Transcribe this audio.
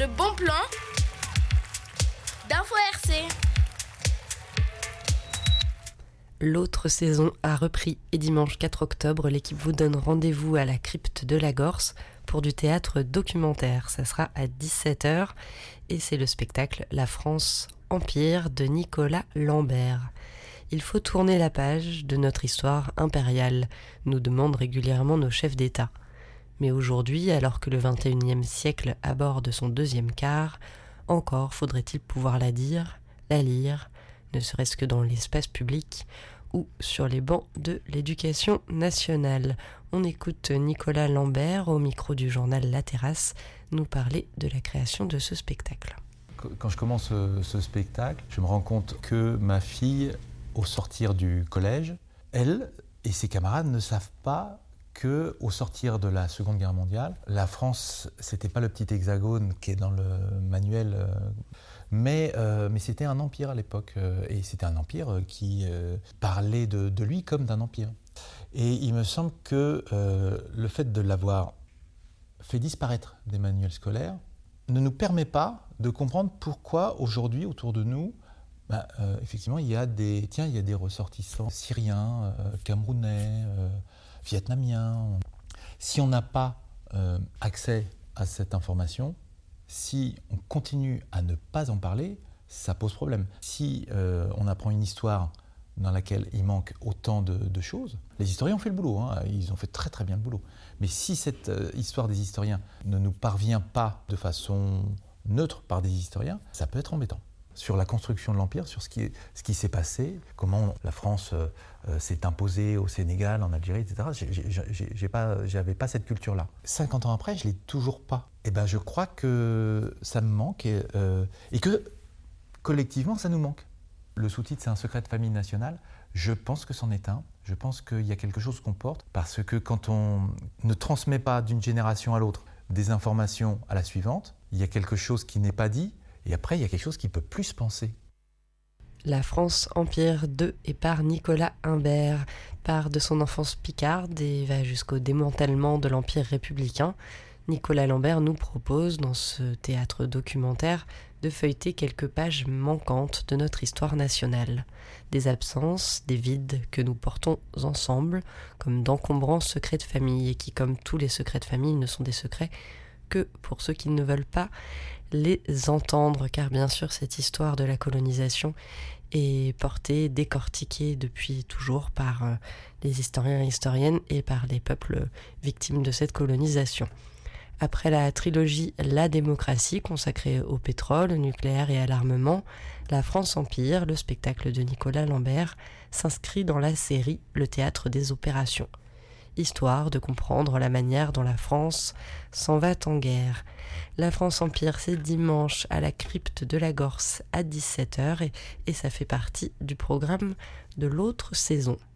le bon plan d'Info RC. L'autre saison a repris et dimanche 4 octobre, l'équipe vous donne rendez-vous à la crypte de la Gorse pour du théâtre documentaire. Ça sera à 17h et c'est le spectacle La France Empire de Nicolas Lambert. Il faut tourner la page de notre histoire impériale, nous demandent régulièrement nos chefs d'État. Mais aujourd'hui, alors que le XXIe siècle aborde son deuxième quart, encore faudrait-il pouvoir la dire, la lire, ne serait-ce que dans l'espace public ou sur les bancs de l'éducation nationale. On écoute Nicolas Lambert au micro du journal La Terrasse nous parler de la création de ce spectacle. Quand je commence ce spectacle, je me rends compte que ma fille, au sortir du collège, elle et ses camarades ne savent pas qu'au sortir de la Seconde Guerre mondiale, la France, c'était pas le petit hexagone qui est dans le manuel, mais c'était un empire à l'époque, et c'était un empire qui parlait de lui comme d'un empire. Et il me semble que le fait de l'avoir fait disparaître des manuels scolaires ne nous permet pas de comprendre pourquoi aujourd'hui, autour de nous, effectivement, il y a des ressortissants syriens, camerounais, vietnamiens. Si on n'a pas accès à cette information, si on continue à ne pas en parler, ça pose problème. Si on apprend une histoire dans laquelle il manque autant de choses, les historiens ont fait le boulot, ils ont fait très très bien le boulot. Mais si cette histoire des historiens ne nous parvient pas de façon neutre par des historiens, ça peut être embêtant. Sur la construction de l'Empire, sur ce qui s'est passé, comment la France s'est imposée au Sénégal, en Algérie, etc. J'avais pas cette culture-là. 50 ans après, je l'ai toujours pas. Et je crois que ça me manque et que collectivement, ça nous manque. Le sous-titre, c'est un secret de famille nationale. Je pense que c'en est un. Je pense qu'il y a quelque chose qu'on porte parce que quand on ne transmet pas d'une génération à l'autre des informations à la suivante, il y a quelque chose qui n'est pas dit. Et après, il y a quelque chose qui peut plus se penser. La France Empire de et par Nicolas Imbert part de son enfance picarde et va jusqu'au démantèlement de l'Empire républicain. Nicolas Lambert nous propose, dans ce théâtre documentaire, de feuilleter quelques pages manquantes de notre histoire nationale. Des absences, des vides que nous portons ensemble, comme d'encombrants secrets de famille, et qui, comme tous les secrets de famille, ne sont des secrets que pour ceux qui ne veulent pas les entendre, car bien sûr cette histoire de la colonisation est portée, décortiquée depuis toujours par les historiens et historiennes et par les peuples victimes de cette colonisation. Après la trilogie La démocratie, consacrée au pétrole, au nucléaire et à l'armement, La France Empire, le spectacle de Nicolas Lambert, s'inscrit dans la série Le théâtre des opérations. Histoire de comprendre la manière dont la France s'en va en guerre. La France Empire, c'est dimanche à la crypte de la Gorse à 17h et ça fait partie du programme de l'autre saison.